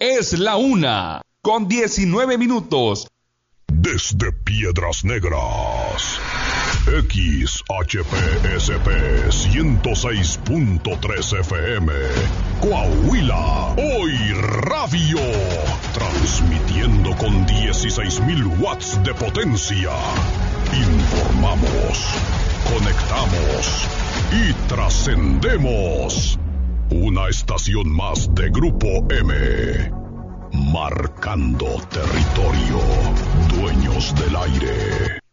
Es la 1:19. Desde Piedras Negras, XHPSP 106.3 FM, Coahuila, Hoy Radio, transmitiendo con 16,000 watts de potencia. Informamos, conectamos y trascendemos. Una estación más de Grupo M. Marcando territorio. Dueños del aire.